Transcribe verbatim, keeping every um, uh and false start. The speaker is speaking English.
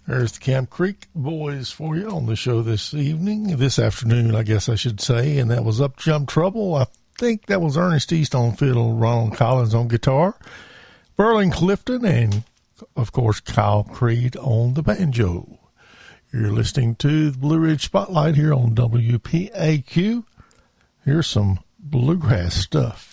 There's the Camp Creek Boys for you on the show this evening, this afternoon, I guess I should say. And that was Up Jump Trouble. I think that was Ernest East on fiddle, Ronald Collins on guitar, Burling Clifton, and, of course, Kyle Creed on the banjo. You're listening to the Blue Ridge Spotlight here on W P A Q. Here's some bluegrass stuff.